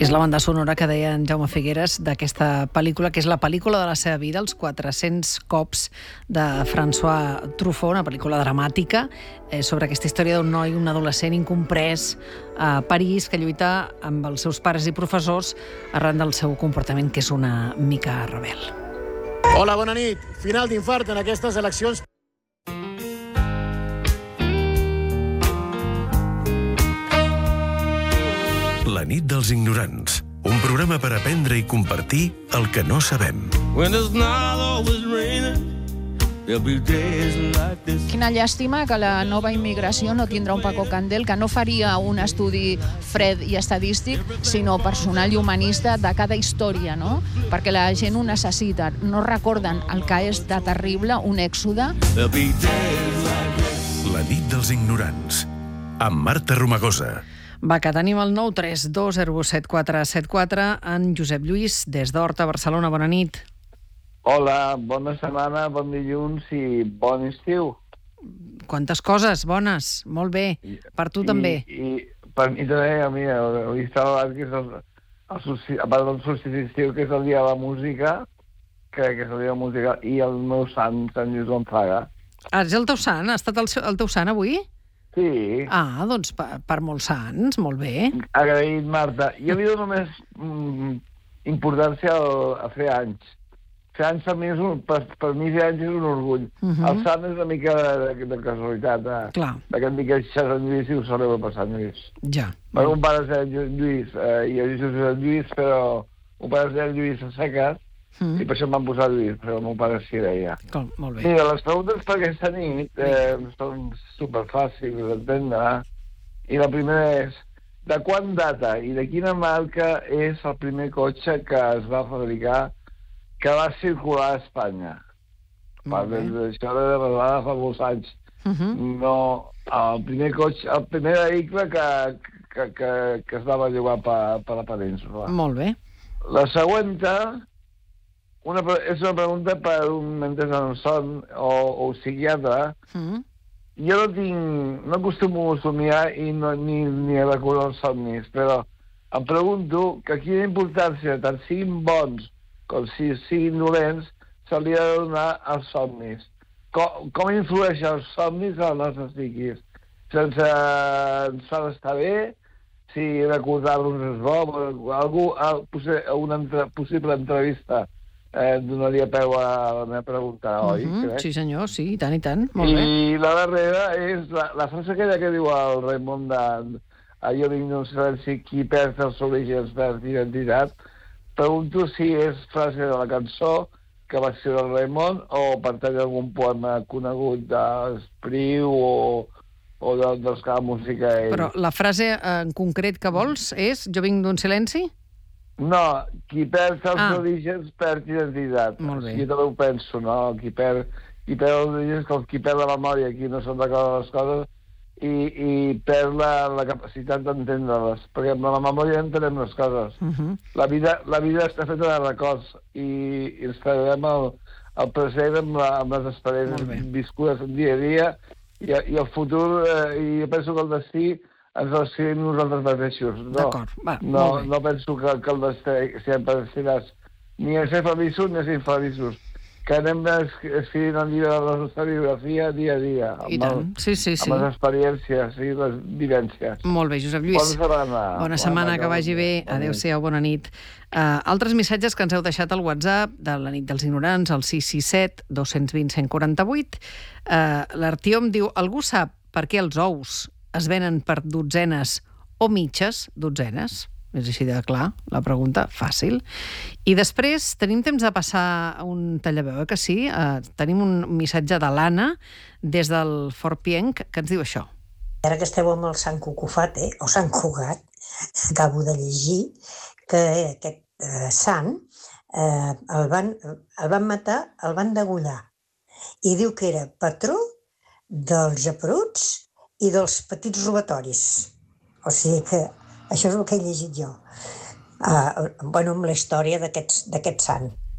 És la banda sonora que deia en Jaume Figueres d'aquesta pel·lícula, que és la pel·lícula de la seva vida, Els 400 cops de François Truffaut, una pel·lícula dramàtica sobre aquesta història d'un noi, un adolescent incomprès a París que lluita amb els seus pares i professors arran del seu comportament, que és una mica rebel. Hola, bona nit. Final d'infart en aquestes eleccions. La nit dels ignorants. Un programa per aprendre i compartir el que no sabem. Quina llàstima que la nova immigració no tindrà un Paco Candel, que no faria un estudi fred i estadístic, sinó personal i humanista de cada història, no? Perquè la gent ho necessita. No recorden el que és de terrible, un èxode. La nit dels ignorants. Amb Marta Romagosa. Va, que tenim el 932074774, en Josep Lluís, des d'Horta, Barcelona. Bona nit. Hola, bona setmana, bon dilluns i bon estiu. Quantes coses bones, molt bé. Per tu també. I per mi també, a mi, estava abans que és a part del solstici estiu, que és el dia de la música, crec que és el dia de la música, i el meu sant, Sant Lluís Gonzaga. És el teu sant? Ha estat el teu sant avui? Sí. Ah, doncs per molts sants, molt bé. Agraït, Marta. Jo li dono només importància a fer anys. Fer anys per mi fer anys és un orgull. El sant és una mica de casualitat. Clar. D'aquest mica Sant Lluís i ho celebra per Sant Lluís. Ja. Perquè un pare es deia Lluís, i jo Josep Lluís, però un pare es deia Lluís a seques, i per això em van posar Lluís, però el meu pare sí deia. Molt bé. Mira, les preguntes per aquesta nit són superfàcils d'entendre, i la primera és: de quan data i de quina marca és el primer cotxe que es va fabricar que va circular a Espanya? Això de verdad fa molts anys. No, el primer cotxe, el primer vehicle que es va llogar per la península. Molt bé. La següent és una pregunta per un mentre en son o psiquiatre. Jo no acostumo a somiar ni a recordar els somnis, però em pregunto que quina importància, tant siguin bons com si siguin dolents, se li ha de donar als somnis. Com influeixen els somnis a les nostres psiquis? Ens fa d'estar bé? Si recordar-los és bo? Una possible entrevista donaria peu a la meva pregunta, oi? Sí, senyor, sí, i tant, i tant. Molt bé. I la darrera és la frase aquella que diu el Raimon jo vinc d'un silenci, qui perd els orígens perd identitat. Pregunto si és frase de la cançó que va ser el Raimon o pertany a algun poema conegut d'Espriu o dels que la música ell. Però la frase en concret que vols és jo vinc d'un silenci? No, qui perd els orígens perd identitat. Molt bé. Jo també ho penso, no? Qui perd els orígens com qui perd la memòria, qui no se'n recorda les coses i perd la capacitat d'entendre-les. Perquè amb la memòria entenem les coses. La vida està feta de records i ens quedarem al present amb les experiències viscudes dia a dia i el futur, i jo penso que el destí ens el siguem nosaltres mateixos. No penso que el destí siguem predestinats ni a ser feliços ni a ser infeliços. Que anem escrivint el llibre de la nostra biografia dia a dia. I tant, sí. Amb les experiències i les vivències. Molt bé, Josep Lluís. Bona setmana, que vagi bé. Adéu-siau, bona nit. Altres missatges que ens heu deixat al WhatsApp de la nit dels ignorants, al 667 220 148. L'Artiom diu: algú sap per què els ous es venen per dotzenes o mitges dotzenes? És així de clar, la pregunta, fàcil. I després tenim temps de passar un tallaveu, que sí? Tenim un missatge de l'Anna des del Fort Pienc que ens diu això. Ara que esteu amb el Sant Cucufat, o Sant Cugat, acabo de llegir que aquest sant el van matar, el van degollar. I diu que era patró dels geperuts i dels petits robatoris. O sigui que això és el que he llegit jo. Amb la història d'aquest sant.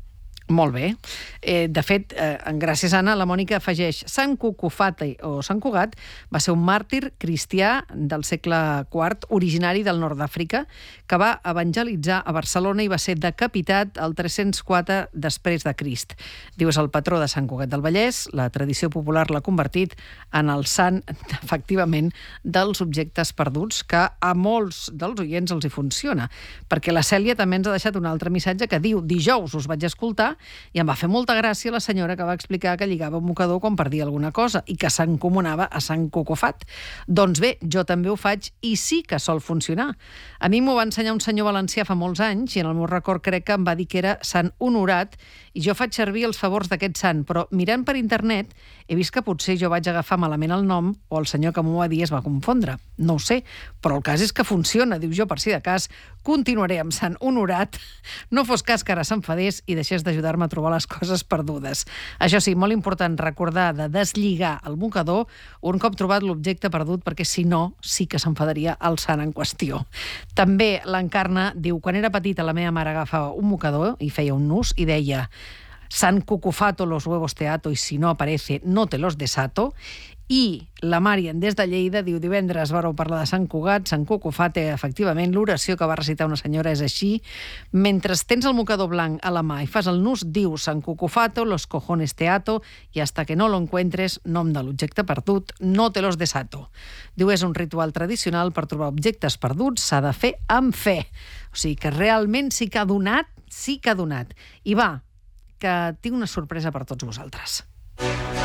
Molt bé. De fet, gràcies a Anna, la Mònica afegeix Sant Cucufate o Sant Cugat va ser un màrtir cristià del segle IV, originari del nord d'Àfrica, que va evangelitzar a Barcelona i va ser decapitat el 304 després de Crist. Diu, és el patró de Sant Cugat del Vallès. La tradició popular l'ha convertit en el sant, efectivament, dels objectes perduts, que a molts dels oients els hi funciona. Perquè la Cèlia també ens ha deixat un altre missatge que diu: dijous us vaig escoltar i em va fer molta gràcia la senyora que va explicar que lligava un mocador quan perdia alguna cosa i que s'encomanava a Sant Cucufat. Doncs bé, jo també ho faig i sí que sol funcionar. A mi m'ho va ensenyar un senyor valencià fa molts anys i en el meu record crec que em va dir que era Sant Honorat i jo faig servir els favors d'aquest sant, però mirant per internet he vist que potser jo vaig agafar malament el nom o el senyor que m'ho va dir es va confondre. No ho sé, però el cas és que funciona. Diu, jo per si de cas continuaré amb Sant Honorat. No fos cas que ara s'enfadés i deixés d'ajudar-me a trobar les coses perdudes. Això sí, molt important recordar de deslligar el mocador un cop trobat l'objecte perdut, perquè si no, sí que s'enfadaria el sant en qüestió. També l'Encarna diu, quan era petita la meva mare agafava un mocador i feia un nus i deia San Cucufato los huevos te ato y si no aparece no te los desato. I la Marian des de Lleida diu, divendres vareu parlar de Sant Cugat, Sant Cucufate, efectivament, l'oració que va recitar una senyora és així. Mentre tens el mocador blanc a la mà i fas el nus, diu San Cucufato, los cojones te ato, i hasta que no lo encuentres, nom de l'objecte perdut, no te los desato. Diu, és un ritual tradicional per trobar objectes perduts, s'ha de fer amb fe. O sigui que realment sí que ha donat. I va, que tinc una sorpresa per tots vosaltres.